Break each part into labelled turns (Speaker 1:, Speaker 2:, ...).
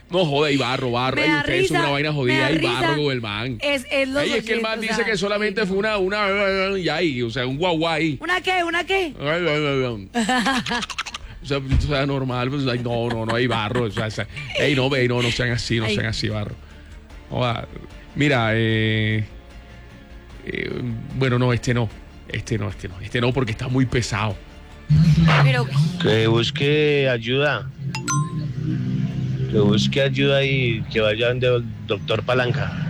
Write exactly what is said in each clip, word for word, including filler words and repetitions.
Speaker 1: No joda, y barro, barro. Ay, ustedes son una vaina jodida, y barro con el man.
Speaker 2: Es, es, los
Speaker 1: Ey, es que el man dice que solamente sí, fue una, una, y ahí, o sea, un guaguay.
Speaker 2: ¿Una qué? ¿Una qué?
Speaker 1: O sea, o sea, normal, pues, ay, no, no, no hay barro. O sea, o sea, ey, no, ve, no, no sean así, no ay. sean así, barro. Joda, mira, eh, eh, bueno, no, este no, este no, este no, este no, porque está muy pesado.
Speaker 2: Pero
Speaker 3: que busque ayuda. Que busque ayuda y que vaya donde el doctor Palanca.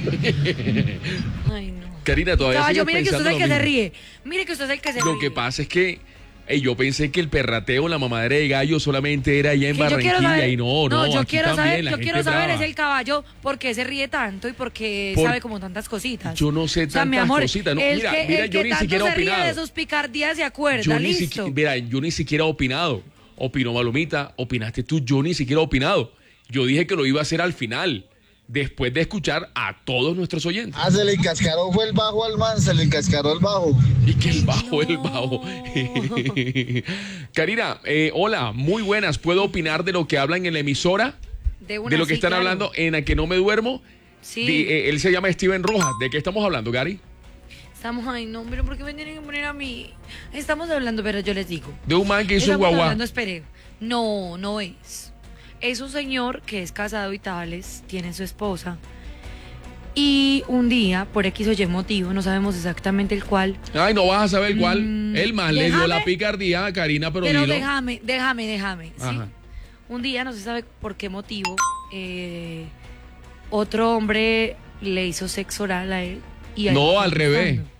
Speaker 2: Ay, no.
Speaker 1: Karina, todavía
Speaker 2: no,
Speaker 1: sigue
Speaker 2: yo, mire que usted es el que
Speaker 1: mismo.
Speaker 2: se ríe. Mire que usted es el que se
Speaker 1: lo
Speaker 2: ríe.
Speaker 1: Lo que pasa es que ey, yo pensé que el perrateo, la mamadera de gallo solamente era allá en Barranquilla
Speaker 2: saber,
Speaker 1: y no, no,
Speaker 2: no, yo
Speaker 1: aquí
Speaker 2: quiero
Speaker 1: también,
Speaker 2: saber, yo quiero saber es el caballo por qué se ríe tanto y por qué por, sabe como tantas cositas.
Speaker 1: Yo no sé
Speaker 2: o sea,
Speaker 1: tantas
Speaker 2: mi amor,
Speaker 1: cositas, no,
Speaker 2: el
Speaker 1: mira,
Speaker 2: que,
Speaker 1: mira,
Speaker 2: el
Speaker 1: yo
Speaker 2: que
Speaker 1: ni
Speaker 2: tanto
Speaker 1: siquiera he
Speaker 2: se ríe
Speaker 1: opinado.
Speaker 2: de sus picardías se acuerda,
Speaker 1: yo
Speaker 2: listo.
Speaker 1: Ni siquiera, mira, yo ni siquiera he opinado. Opinó Malumita, opinaste tú, yo ni siquiera he opinado. Yo dije que lo iba a hacer al final, después de escuchar a todos nuestros oyentes.
Speaker 4: Ah, se le encascaró, fue el bajo al man, se le encascaró el bajo.
Speaker 1: Y que el bajo,
Speaker 2: no.
Speaker 1: el bajo. Karina, eh, hola, muy buenas. ¿Puedo opinar de lo que hablan en la emisora?
Speaker 2: De, una,
Speaker 1: de lo que
Speaker 2: sí,
Speaker 1: están
Speaker 2: claro.
Speaker 1: hablando en A Que No Me Duermo.
Speaker 2: Sí.
Speaker 1: De, eh, él se llama Steven Rojas. ¿De qué estamos hablando, Gary?
Speaker 2: Estamos, ay, no, pero ¿por qué me tienen que poner a mí? Estamos hablando, pero yo les digo.
Speaker 1: De un man que hizo un
Speaker 2: Estamos
Speaker 1: guaguá.
Speaker 2: hablando, espere. No, no es. Es un señor que es casado y tales, tiene su esposa. Y un día, por X o Y motivo, no sabemos exactamente el cual.
Speaker 1: Ay, no vas a saber cuál.
Speaker 2: Mm,
Speaker 1: el man
Speaker 2: déjame,
Speaker 1: le dio la picardía a Karina, pero,
Speaker 2: pero
Speaker 1: dilo.
Speaker 2: déjame, déjame, déjame. ¿sí?
Speaker 1: Ajá.
Speaker 2: Un día, no se sabe por qué motivo, eh, otro hombre le hizo sexo oral a él. Y a él
Speaker 1: No,
Speaker 2: le
Speaker 1: al
Speaker 2: quedó
Speaker 1: revés.
Speaker 2: gustando.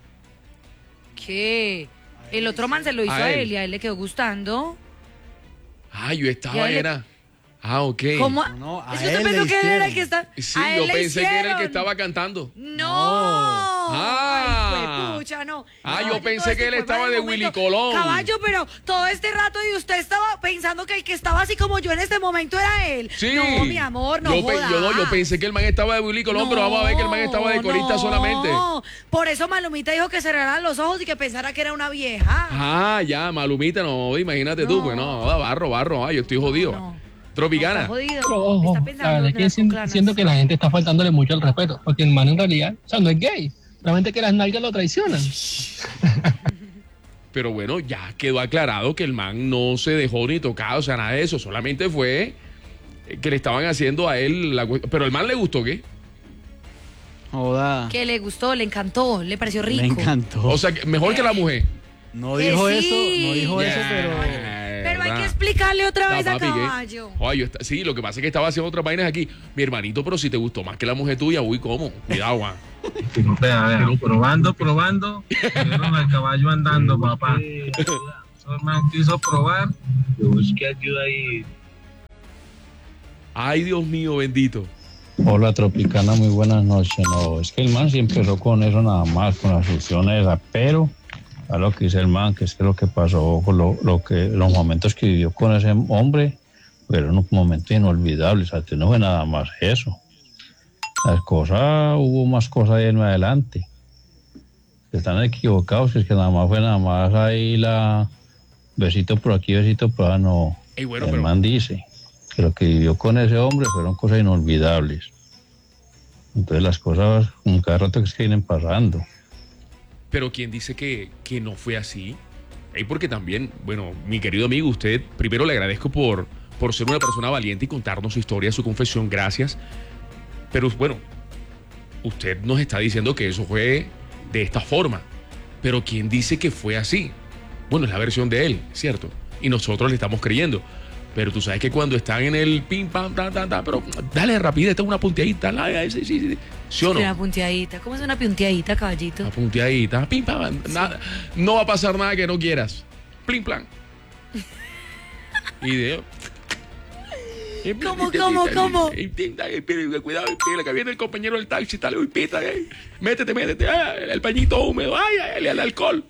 Speaker 2: ¿Qué? El otro man se lo hizo
Speaker 1: A
Speaker 2: a él.
Speaker 1: él.
Speaker 2: y a él le quedó gustando.
Speaker 1: Ah, yo
Speaker 2: Y
Speaker 1: estaba,
Speaker 2: a él le-
Speaker 1: era. Ah, ok.
Speaker 2: ¿Cómo?
Speaker 5: No, a
Speaker 2: es que usted
Speaker 5: él
Speaker 2: pensó
Speaker 5: le
Speaker 2: que él era el
Speaker 5: hicieron.
Speaker 2: que está.
Speaker 1: Sí,
Speaker 2: a él
Speaker 1: yo
Speaker 2: le
Speaker 1: pensé que era el que
Speaker 2: hicieron.
Speaker 1: estaba cantando.
Speaker 2: No.
Speaker 1: Ah.
Speaker 2: Ay, pucha, no.
Speaker 1: Ah, yo
Speaker 2: Caballo,
Speaker 1: pensé
Speaker 2: todo
Speaker 1: que él
Speaker 2: este
Speaker 1: estaba de
Speaker 2: momento-
Speaker 1: Willy Colón.
Speaker 2: Caballo, pero todo este rato y usted estaba pensando que el que estaba así como yo en este momento era él.
Speaker 1: Sí.
Speaker 2: No, mi amor, no
Speaker 1: yo, pe-
Speaker 2: jodas.
Speaker 1: yo no, yo pensé que el man estaba de Willy Colón,
Speaker 2: No,
Speaker 1: pero vamos a ver que el man estaba de corista
Speaker 2: no.
Speaker 1: solamente.
Speaker 2: Por eso Malumita dijo que cerraran los ojos y que pensara que era una vieja.
Speaker 1: Ah, ya, Malumita, no, imagínate tú,
Speaker 2: No.
Speaker 1: pues no, barro, barro, ay, yo estoy jodido.
Speaker 2: No.
Speaker 1: Tropicana.
Speaker 2: Está jodido.
Speaker 6: Pero ojo,
Speaker 2: Está pensando
Speaker 6: la verdad
Speaker 2: en
Speaker 6: es que
Speaker 2: las
Speaker 6: siento,
Speaker 2: cuclanas.
Speaker 6: siento que la gente está faltándole mucho el respeto, porque el man en realidad, o sea, no es gay, realmente que las nalgas lo traicionan.
Speaker 1: Pero bueno, ya quedó aclarado que el man no se dejó ni tocado, o sea, nada de eso, solamente fue que le estaban haciendo a él la cu- pero el man le gustó, ¿qué?
Speaker 5: Joda.
Speaker 2: Que le gustó, le encantó, le pareció rico.
Speaker 5: Me encantó.
Speaker 1: O sea, que mejor que la mujer.
Speaker 5: No
Speaker 2: Que
Speaker 5: dijo
Speaker 2: sí.
Speaker 5: eso, no dijo eso, pero.
Speaker 2: Pero hay
Speaker 1: ¿verdad?
Speaker 2: que explicarle otra vez
Speaker 1: Está,
Speaker 2: a
Speaker 1: papi, ¿qué?
Speaker 2: Caballo.
Speaker 1: Oye, yo está- sí, lo que pasa es que estaba haciendo otras vainas aquí. Mi hermanito, pero si te gustó más que la mujer tuya, uy, ¿cómo? Cuidado, ah.
Speaker 4: Vea, vea, probando, probando. Vieron al caballo andando, papá. Su hermano quiso probar.
Speaker 3: Que busque ayuda y
Speaker 1: Ay, Dios mío, bendito.
Speaker 7: Hola Tropicana, muy buenas noches. No, es que el man sí empezó con eso nada más, con la succión esa, pero a lo que dice el man, que es que lo que pasó, con lo, lo que, los momentos que vivió con ese hombre, fueron un momento inolvidable, o sea, no fue nada más eso. Las cosas, hubo más cosas ahí en adelante. Están equivocados, que es que nada más fue nada más ahí la besito por aquí, besito por allá, no.
Speaker 1: Ey, bueno,
Speaker 7: el
Speaker 1: pero-
Speaker 7: man dice que lo que vivió con ese hombre fueron cosas inolvidables. Entonces las cosas, como cada rato que es que vienen pasando.
Speaker 1: Pero ¿quién dice que, que no fue así? Ey, porque también, bueno, mi querido amigo, usted, primero le agradezco por, por ser una persona valiente y contarnos su historia, su confesión, gracias. Pero bueno, usted nos está diciendo que eso fue de esta forma. Pero ¿quién dice que fue así? Bueno, es la versión de él, ¿cierto? Y nosotros le estamos creyendo. Pero tú sabes que cuando están en el pim, pam, ta, ta, ta, pero dale rapidez, esta es una punteadita, la, sí, sí, sí, ¿sí o no?
Speaker 2: Una punteadita. ¿Cómo es una punteadita, caballito?
Speaker 1: Una punteadita, pim, pam, nada, no va a pasar nada que no quieras. Plim, plan. Y de...
Speaker 2: ¿Cómo, cómo, cómo?
Speaker 1: Cuidado, pídele que viene el compañero del taxi, dale, uy, pita, eh. Métete, métete, ah, el pañito húmedo, ay, ay, el alcohol.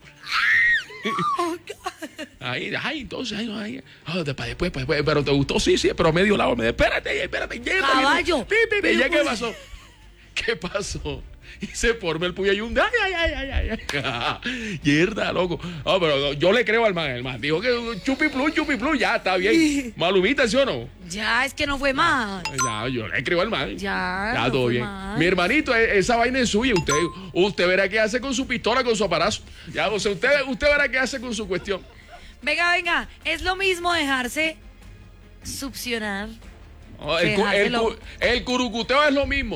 Speaker 1: Ahí, ay, entonces, ay, ay, ay, después, después, después, pero te gustó, sí, sí, pero a medio lado, me espérate, espérate, llega.
Speaker 2: Caballo.
Speaker 1: Pi, pi, pi,
Speaker 2: Pero
Speaker 1: ya, ¿qué
Speaker 2: pues-
Speaker 1: pasó? ¿Qué pasó? y se forma el puya y un ay, ay, ay, ay, ay. Mierda, loco. Ah, pero yo le creo al man, el man. Dijo que chupi plus, chupi plus, ya está bien. Malumita, ¿sí o no?
Speaker 2: Ya, es que no fue más.
Speaker 1: Ya, yo le creo al man.
Speaker 2: Ya,
Speaker 1: Ya,
Speaker 2: no
Speaker 1: todo
Speaker 2: fue
Speaker 1: bien.
Speaker 2: más.
Speaker 1: Mi hermanito, e- esa vaina es suya. Usted, usted verá qué hace con su pistola, con su aparazo. Ya, o sea, usted, usted verá qué hace con su cuestión.
Speaker 2: Venga, venga, es lo mismo dejarse succionar.
Speaker 1: Oh, el, cu- el,
Speaker 2: Dejárselo.
Speaker 1: cu- el curucuteo es lo mismo.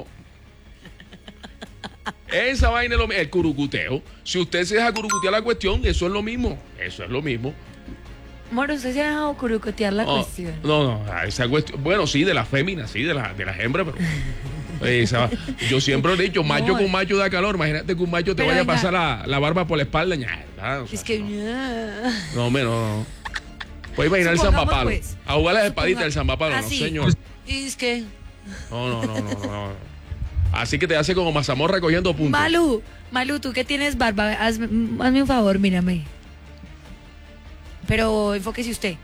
Speaker 1: Esa vaina es lo mismo. El curucuteo. Si usted se deja curucutear la cuestión, eso es lo mismo. Eso es lo mismo.
Speaker 2: Moro, usted se ha dejado curucotear la
Speaker 1: No,
Speaker 2: cuestión.
Speaker 1: no, no, esa cuestión. Bueno, sí, de las féminas, sí, de, la, de las hembras, pero. esa- yo siempre he dicho, macho
Speaker 2: No,
Speaker 1: con macho da calor. Imagínate que un macho te
Speaker 2: pero
Speaker 1: vaya
Speaker 2: venga.
Speaker 1: a pasar la, la barba por la espalda. ña, ¿verdad? O sea,
Speaker 2: Es que.
Speaker 1: No, hombre, no, no. Puedes imaginar el
Speaker 2: Supongamos,
Speaker 1: zambapalo.
Speaker 2: pues,
Speaker 1: A jugar las
Speaker 2: suponga-
Speaker 1: espaditas del zambapalo, no,
Speaker 2: Así.
Speaker 1: señor.
Speaker 2: Es que.
Speaker 1: No, no, no, no, no, no. Así que te hace como mazamorra cogiendo puntos.
Speaker 2: Malu, Malu, tú que tienes barba, hazme, hazme un favor, mírame. Pero enfóquese usted.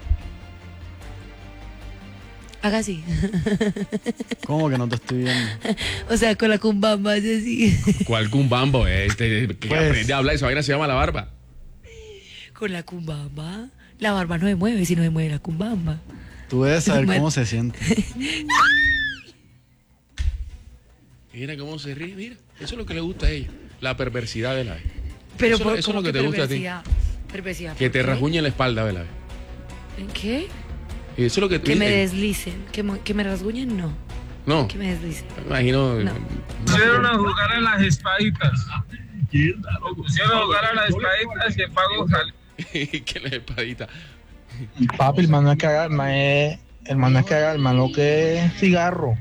Speaker 2: Haga así.
Speaker 5: ¿Cómo que no te estoy viendo?
Speaker 2: O sea, con la cumbamba, es así.
Speaker 1: ¿Cuál cumbambo? Este, que
Speaker 5: Pues-
Speaker 1: aprende a hablar, esa vaina se llama la barba.
Speaker 2: Con la cumbamba. La barba no se mueve si no se mueve la cumbamba.
Speaker 5: Tú debes saber
Speaker 2: Bueno.
Speaker 5: cómo se siente.
Speaker 1: Mira cómo se ríe, mira. Eso es lo que le gusta a ella. La perversidad de la vez.
Speaker 2: Pero
Speaker 1: Eso-
Speaker 2: por-
Speaker 1: eso es lo
Speaker 2: ¿cómo
Speaker 1: que te gusta a ti.
Speaker 2: perversidad? Perversidad,
Speaker 1: Que
Speaker 2: ¿por
Speaker 1: te
Speaker 2: qué?
Speaker 1: rasguñe la espalda de la vez.
Speaker 2: ¿En qué?
Speaker 1: Y eso es lo que
Speaker 2: Que me
Speaker 1: eh,
Speaker 2: deslicen. Que, mo- que me rasguñen, no.
Speaker 1: No,
Speaker 2: Que me deslicen.
Speaker 1: me imagino.
Speaker 2: No.
Speaker 4: Pusieron a jugar a las espaditas. Pusieron a jugar a las espaditas y el pago salió.
Speaker 1: que la espadita.
Speaker 8: Papi, el man no es que haga, el man es, el man no es que haga, el man lo que es cigarro.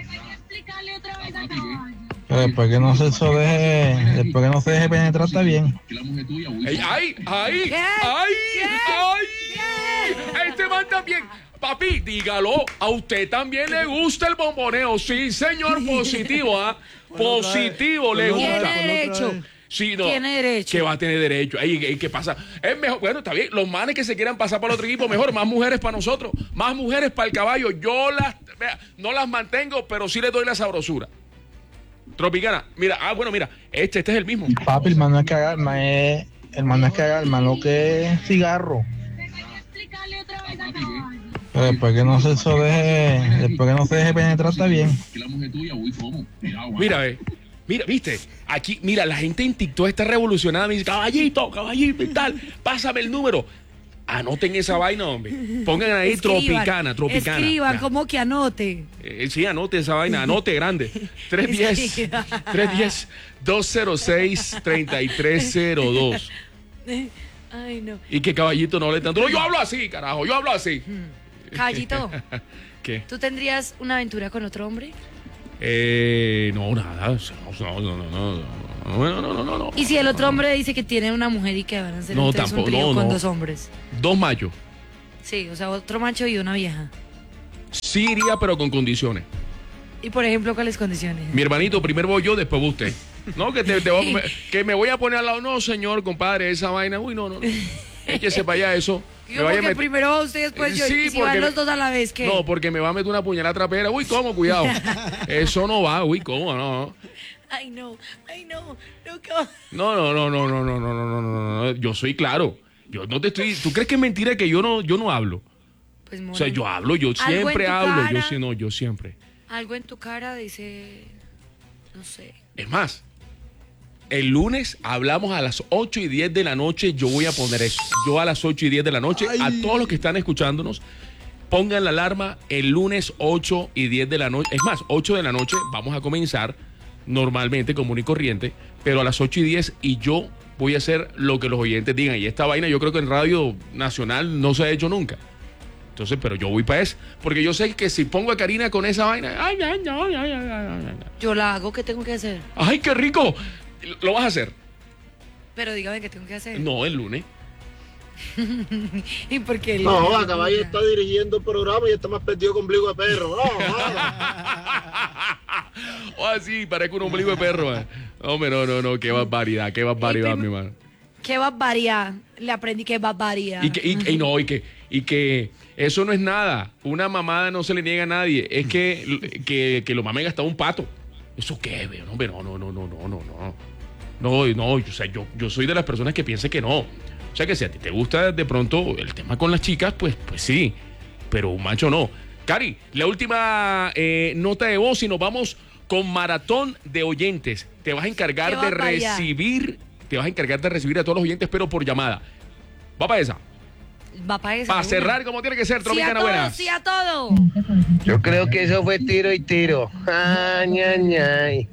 Speaker 8: Pero después que no se eso deje, después que no se deje penetrar está bien.
Speaker 1: Ey, ¡Ay! ¡Ay!
Speaker 2: ¿Qué?
Speaker 1: ¡Ay!
Speaker 2: ¿Qué?
Speaker 1: ¡Ay! Este man también. Papi, dígalo, a usted también le gusta el bomboneo. Sí, señor, positivo, ¿ah? Positivo le
Speaker 5: Ponlo otra
Speaker 1: gusta.
Speaker 5: vez,
Speaker 2: Tiene derecho.
Speaker 1: Sí, no.
Speaker 2: Tiene derecho.
Speaker 1: Que va a tener derecho. Ey, ey, ¿qué pasa? Es mejor, bueno, está bien. Los manes que se quieran pasar para el otro equipo, mejor, más mujeres para nosotros, más mujeres para el caballo. Yo las, vea, no las mantengo, pero sí les doy la sabrosura. Tropicana, mira, ah, bueno, mira, este, este es el mismo.
Speaker 8: Papi, el man no es que haga, el man es, el man no es que haga, el man lo que es cigarro. Pero después que no se eso deje, después que no se deje penetrar está bien.
Speaker 1: Mira, ve. Mira, viste, aquí, mira, la gente en TikTok está revolucionada. Me dice, caballito, caballito y tal, pásame el número. Anoten esa vaina, hombre. Pongan ahí
Speaker 2: Escriban,
Speaker 1: tropicana, tropicana.
Speaker 2: Escriban,
Speaker 1: Ya.
Speaker 2: como que anote.
Speaker 1: Eh, sí, anote esa vaina, anote grande. tres uno cero, tres uno cero, dos cero seis, tres tres cero dos.
Speaker 2: Ay, no.
Speaker 1: Y que caballito no le tanto. No, yo hablo así, carajo, yo hablo así.
Speaker 2: Caballito,
Speaker 1: ¿Qué?
Speaker 2: ¿tú tendrías una aventura con otro hombre?
Speaker 1: Eh, no, nada. No, no, no, no, no, no, no, no, no, no.
Speaker 2: Y si el otro hombre dice que tiene una mujer y que van a hacer
Speaker 1: No,
Speaker 2: entonces un
Speaker 1: tampoco,
Speaker 2: trío
Speaker 1: no,
Speaker 2: con
Speaker 1: no.
Speaker 2: dos hombres.
Speaker 1: Dos machos.
Speaker 2: Sí, o sea, otro macho y una vieja.
Speaker 1: Sí iría, pero con condiciones.
Speaker 2: Y por ejemplo, ¿cuáles condiciones?
Speaker 1: Mi hermanito, primero voy yo, después va usted. No, que, te, te voy- me- que me voy a poner al lado. No, señor, compadre, esa vaina. Uy, no, no. no. Échese para allá eso. Me
Speaker 2: Digo,
Speaker 1: vaya a
Speaker 2: porque
Speaker 1: met-
Speaker 2: primero va usted y después yo.
Speaker 1: Sí,
Speaker 2: y si
Speaker 1: porque
Speaker 2: van
Speaker 1: me-
Speaker 2: los dos a la vez, ¿qué?
Speaker 1: No, porque me va a meter una puñalada trapera. Uy, ¿cómo? Cuidado. Eso no va. Uy, ¿cómo? No.
Speaker 2: Ay, no. Ay, no. No, ¿cómo?
Speaker 1: No, no, no, no, no, no, no, no, no, no, no. Yo soy claro. Yo no te estoy. ¿Tú crees que es mentira que yo no, yo no hablo?
Speaker 2: Pues,
Speaker 1: O sea, yo hablo, yo
Speaker 2: Algo en
Speaker 1: siempre
Speaker 2: tu
Speaker 1: hablo. Yo
Speaker 2: cara.
Speaker 1: sí, no, yo siempre.
Speaker 2: Algo en tu cara dice. No sé.
Speaker 1: Es más, el lunes hablamos a las ocho y diez de la noche. Yo voy a poner eso. Yo a las ocho y diez de la noche, a todos los que están escuchándonos, pongan la alarma el lunes ocho y diez de la noche. Es más, ocho de la noche vamos a comenzar normalmente, común y corriente, pero a las ocho y diez y yo voy a hacer lo que los oyentes digan. Y esta vaina yo creo que en Radio Nacional no se ha hecho nunca. Entonces, pero yo voy para eso. Porque yo sé que si pongo a Karina con esa vaina, ay, ay, ay, ay, ay, ay, ay, ay.
Speaker 2: Yo la hago, ¿qué tengo que hacer?
Speaker 1: ¡Ay, qué rico! ¿Lo vas a hacer?
Speaker 2: Pero dígame qué tengo que hacer.
Speaker 1: No, el lunes.
Speaker 2: ¿Y por qué?
Speaker 9: No, a caballo está dirigiendo el programa y está más perdido con ombligo de perro. No, no.
Speaker 1: O así, parezco un ombligo de perro. eh. Hombre, no, no, no, qué barbaridad, qué barbaridad,
Speaker 2: prim-
Speaker 1: mi hermano.
Speaker 2: ¿Qué barbaridad? Le aprendí que barbaridad.
Speaker 1: Y que, y, y no, y que, y que eso no es nada. Una mamada no se le niega a nadie. Es que, que, que lo mamen hasta un pato. ¿Eso qué? No, pero no, no, no, no, no, no. No, no, o sea, yo, yo soy de las personas que piensan que no. O sea, que si a ti te gusta de pronto el tema con las chicas, pues, pues sí. Pero un macho no. Cari, la última eh, nota de voz y nos vamos con maratón de oyentes. Te vas a encargar de recibir, te vas a encargar de recibir a todos los oyentes, pero por llamada. Va para esa.
Speaker 2: Va para esa.
Speaker 1: Para cerrar como tiene que ser, Tropicana Buena.
Speaker 2: Sí a todo.
Speaker 3: Yo creo que eso fue tiro y tiro. Ay, ay, ay.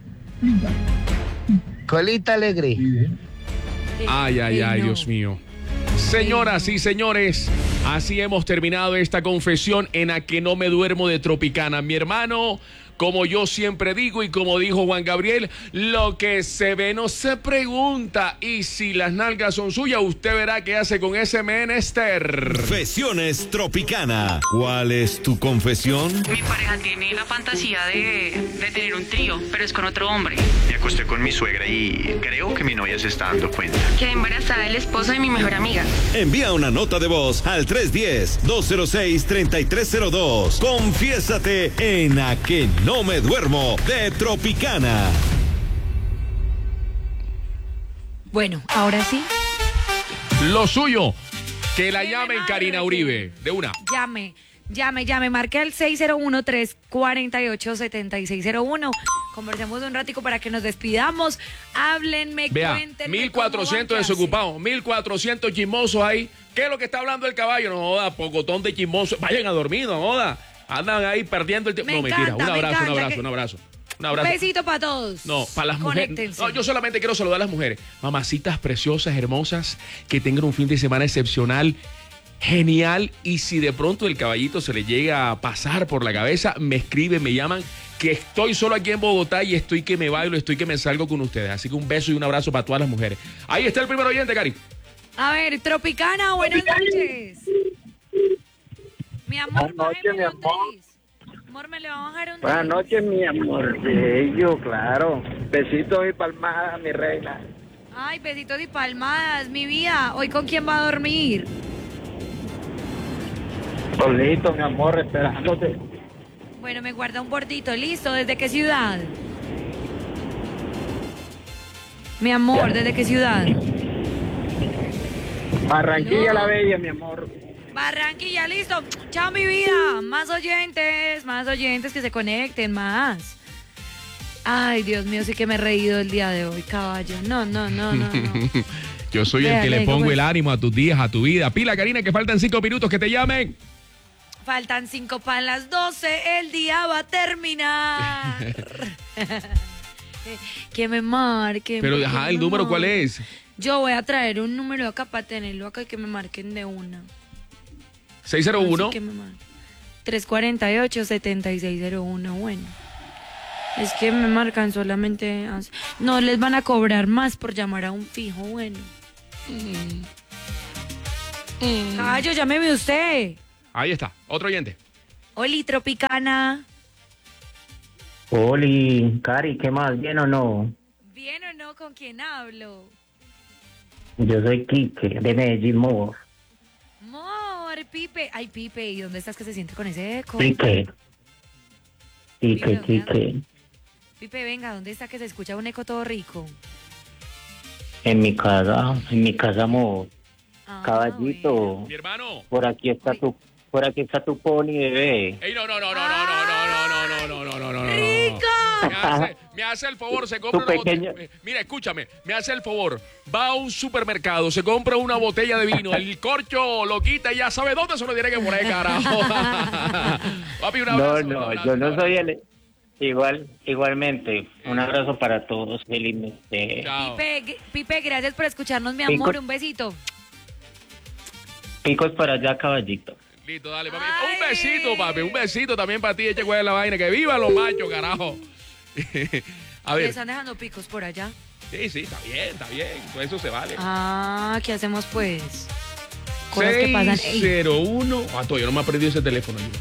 Speaker 3: Colita alegre.
Speaker 1: Ay, ay, ay,
Speaker 2: no.
Speaker 1: Dios mío. Señoras y señores, así hemos terminado esta confesión en la que no me duermo de Tropicana. Mi hermano, como yo siempre digo y como dijo Juan Gabriel, lo que se ve no se pregunta. Y si las nalgas son suyas, usted verá qué hace con ese menester.
Speaker 10: Confesiones Tropicana. ¿Cuál es tu confesión?
Speaker 11: Mi pareja tiene la fantasía de, de tener un trío, pero es con otro hombre.
Speaker 12: Me acosté con mi suegra y creo que mi novia se está dando cuenta.
Speaker 11: Quedé embarazada del esposo de mi mejor amiga.
Speaker 10: Envía una nota de voz al tres uno cero, dos cero seis, tres tres cero dos. Confiésate en A Que No Me Duermo de Tropicana.
Speaker 2: Bueno, ahora sí.
Speaker 1: Lo suyo, que la llamen Karina Uribe. De una.
Speaker 2: Llame, llame, llame. Marque al seis cero uno, tres cuatro ocho, siete seis cero uno. Conversemos un ratico para que nos despidamos. Háblenme,
Speaker 1: Vea,
Speaker 2: cuéntenme.
Speaker 1: mil cuatrocientos desocupados, mil cuatrocientos chismosos ahí. ¿Qué es lo que está hablando el caballo? No joda, pocotón de chismosos. Vayan a dormir, no joda. Andan ahí perdiendo el tiempo. No,
Speaker 2: encanta,
Speaker 1: mentira. Un abrazo, un
Speaker 2: encanta
Speaker 1: abrazo,
Speaker 2: que...
Speaker 1: un abrazo. Un
Speaker 2: Un
Speaker 1: abrazo.
Speaker 2: besito para todos.
Speaker 1: No, para las mujeres.
Speaker 2: Conéctense.
Speaker 1: No, yo solamente quiero saludar a las mujeres. Mamacitas preciosas, hermosas, que tengan un fin de semana excepcional, genial. Y si de pronto el caballito se le llega a pasar por la cabeza, me escriben, me llaman, que estoy solo aquí en Bogotá y estoy que me bailo, estoy que me salgo con ustedes. Así que un beso y un abrazo para todas las mujeres. Ahí está el primer oyente, Cari.
Speaker 2: A ver, Tropicana, buenas noches. Mi amor,
Speaker 9: Buenas noches, mi amor.
Speaker 2: Amor, me le va a bajar un
Speaker 9: Buenas noches, mi amor. Bello, claro. Besitos y palmadas, mi reina.
Speaker 2: Ay, besitos y palmadas, mi vida. ¿Hoy con quién va a dormir?
Speaker 9: Solito, mi amor, esperándote.
Speaker 2: Bueno, me guarda un bordito, listo. ¿Desde qué ciudad? Mi amor, ¿desde qué ciudad?
Speaker 9: Barranquilla
Speaker 2: No.
Speaker 9: la Bella, mi amor.
Speaker 2: Barranquilla, listo. Chao, mi vida. Más oyentes, más oyentes que se conecten, más. Ay, Dios mío, sí que me he reído el día de hoy, caballo. No, no, no, no, no.
Speaker 1: Yo soy
Speaker 2: Vea,
Speaker 1: el que le
Speaker 2: le
Speaker 1: pongo
Speaker 2: digo,
Speaker 1: el
Speaker 2: pues.
Speaker 1: ánimo a tus días, a tu vida. Pila, Karina, que faltan cinco minutos que te llamen.
Speaker 2: Faltan cinco para las doce, el día va a terminar. Que me marquen.
Speaker 1: Pero,
Speaker 2: porque
Speaker 1: ajá, ¿el
Speaker 2: me
Speaker 1: número cuál
Speaker 2: marquen.
Speaker 1: es?
Speaker 2: Yo voy a traer un número acá para tenerlo acá y que me marquen de una.
Speaker 1: seis cero uno.
Speaker 2: Así que me marquen. tres cuatro ocho, siete seis cero uno, bueno. Es que me marcan solamente... así. No les van a cobrar más por llamar a un fijo, bueno. Mm. Caballo, llámeme usted.
Speaker 1: Ahí está, otro oyente.
Speaker 2: Oli, Tropicana.
Speaker 13: Oli, Cari, ¿qué más? ¿Bien o no?
Speaker 2: ¿Bien o no? ¿Con quién hablo?
Speaker 13: Yo soy Quique, de Medellín, Mor.
Speaker 2: Mor, Pipe. Ay, Pipe, ¿y dónde estás que se siente con ese eco?
Speaker 13: Quique. Quique,
Speaker 2: Dime,
Speaker 13: Quique.
Speaker 2: Pipe, venga, ¿dónde está que se escucha un eco todo rico?
Speaker 13: En mi casa, en mi casa, Mor.
Speaker 2: Ah,
Speaker 13: Caballito.
Speaker 1: Mi hermano.
Speaker 13: Por aquí está tu, por aquí está tu pony, bebé.
Speaker 1: Ey, no, no, no, no, no, no, no, no, no, no, no, no, no, no.
Speaker 2: ¡Rico!
Speaker 1: Me hace, me hace el favor, se compra
Speaker 13: Tu
Speaker 1: una
Speaker 13: pequeña-
Speaker 1: botella. Mira, escúchame, me hace el favor. Va a un supermercado, se compra una botella de vino, el corcho lo quita y ya sabe dónde se lo tiene que poner, carajo. Papi, un
Speaker 13: No,
Speaker 1: abrazo.
Speaker 13: no,
Speaker 1: un abrazo,
Speaker 13: yo
Speaker 1: un
Speaker 13: no
Speaker 1: abrazo.
Speaker 13: soy el... Igual, igualmente. Un abrazo para todos. Feliz de...
Speaker 1: Chao.
Speaker 2: Pipe, Pipe, gracias por escucharnos, mi
Speaker 13: Pico.
Speaker 2: amor. Un besito.
Speaker 13: Picos para allá, caballito.
Speaker 1: Listo, dale, papi. Un besito, papi. Un besito también para ti. Eche cuál es la vaina. Que viva los machos, carajo. A
Speaker 2: ¿Le
Speaker 1: ver.
Speaker 2: están dejando picos por allá?
Speaker 1: Sí, sí, está bien, está bien. Todo eso se vale.
Speaker 2: Ah, ¿qué hacemos pues? Cosas que pasan. Ey.
Speaker 1: seis cero uno. Ah, todavía no me ha aprendido ese teléfono. Yo.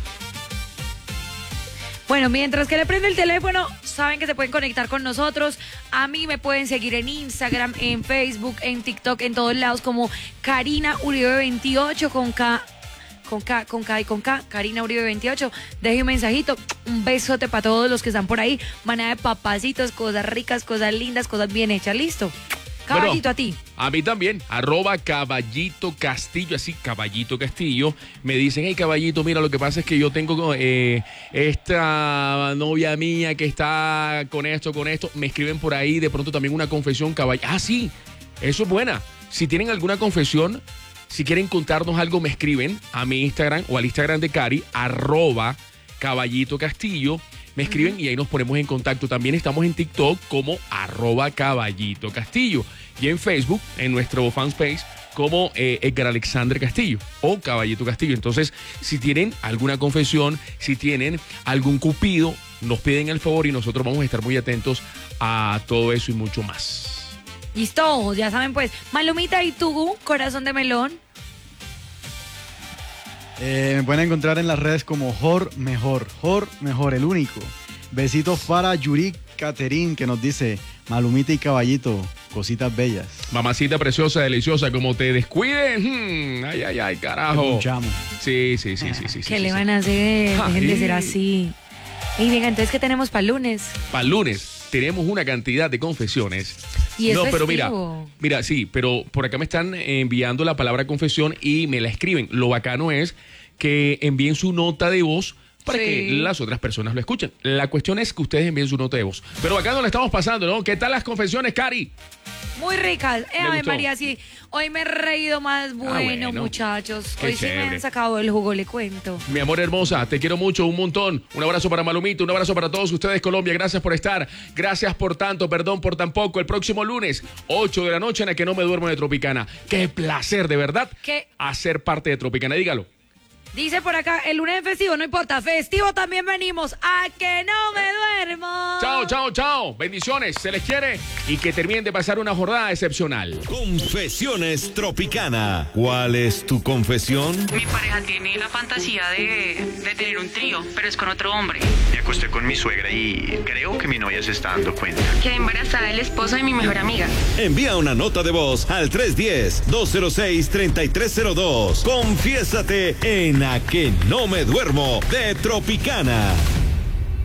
Speaker 2: Bueno, mientras que le prende el teléfono, saben que se pueden conectar con nosotros. A mí me pueden seguir en Instagram, en Facebook, en TikTok, en todos lados como Karina Uribe veintiocho con K, con K, con K y con K, Karina Uribe veintiocho. Deje un mensajito, un besote para todos los que están por ahí. Manada de papacitos, cosas ricas, cosas lindas, cosas bien hechas. Listo. Caballito,
Speaker 1: bueno,
Speaker 2: a ti.
Speaker 1: A mí también, arroba Caballito Castillo, así Caballito Castillo. Me dicen, hey Caballito, mira, lo que pasa es que yo tengo eh, esta novia mía que está con esto, con esto. Me escriben por ahí, de pronto también una confesión, caballito. Ah, sí, eso es buena. Si tienen alguna confesión, si quieren contarnos algo, me escriben a mi Instagram o al Instagram de Cari, arroba Caballito Castillo. Me escriben y ahí nos ponemos en contacto. También estamos en TikTok como arroba Caballito Castillo. Y en Facebook, en nuestro fanspace, como eh, Edgar Alexander Castillo o Caballito Castillo. Entonces, si tienen alguna confesión, si tienen algún cupido, nos piden el favor y nosotros vamos a estar muy atentos a todo eso y mucho más.
Speaker 2: Listo, ya saben pues. Malumita, ¿y tú, corazón de melón?
Speaker 5: Eh, me pueden encontrar en las redes como Jor Mejor, Jor Mejor, el único. Besitos para Yuri Caterín, que nos dice, Malumita y Caballito, cositas bellas.
Speaker 1: Mamacita preciosa, deliciosa, como te descuides. Hmm, ay, ay, ay, carajo. Sí, sí, sí, sí, sí.
Speaker 2: ¿Qué
Speaker 1: sí,
Speaker 2: le
Speaker 1: sí,
Speaker 2: van a hacer?
Speaker 1: Ay.
Speaker 2: Dejen de ser así. Y venga, entonces, ¿qué tenemos para lunes?
Speaker 1: Para el lunes tenemos una cantidad de confesiones.
Speaker 2: Y es
Speaker 1: no, pero mira,
Speaker 2: festivo.
Speaker 1: mira, sí, pero por acá me están enviando la palabra confesión y me la escriben. Lo bacano es que envíen su nota de voz para
Speaker 2: Sí.
Speaker 1: que las otras personas lo escuchen. La cuestión es que ustedes envíen su nota de voz. Pero acá no la estamos pasando, ¿no? ¿Qué tal las confesiones, Cari?
Speaker 2: Muy ricas. Eh,
Speaker 1: Me
Speaker 2: Ave
Speaker 1: gustó.
Speaker 2: María, sí. Hoy me he reído más. Bueno,
Speaker 1: bueno.
Speaker 2: muchachos.
Speaker 1: Qué
Speaker 2: Hoy sí me
Speaker 1: chévere.
Speaker 2: han sacado el jugo, le cuento.
Speaker 1: Mi amor hermosa, te quiero mucho, un montón. Un abrazo para Malumito, un abrazo para todos ustedes, Colombia. Gracias por estar. Gracias por tanto, perdón por tan poco. El próximo lunes, ocho de la noche, en la que no me duermo de Tropicana. Qué placer, de verdad,
Speaker 2: ¿Qué?
Speaker 1: hacer parte de Tropicana. Dígalo.
Speaker 2: Dice por acá, el lunes es festivo, no importa. Festivo también venimos. A que no me duermo.
Speaker 1: Chao, chao, chao. Bendiciones, se les quiere y que terminen de pasar una jornada excepcional.
Speaker 10: Confesiones Tropicana. ¿Cuál es tu confesión?
Speaker 11: Mi pareja tiene la fantasía de, de tener un trío, pero es con otro hombre.
Speaker 12: Me acosté con mi suegra y creo que mi novia se está dando cuenta.
Speaker 11: Quedé embarazada del esposo de mi mejor amiga.
Speaker 10: Envía una nota de voz al tres uno cero, dos cero seis, tres tres cero dos. Confiésate en A que no me duermo de Tropicana.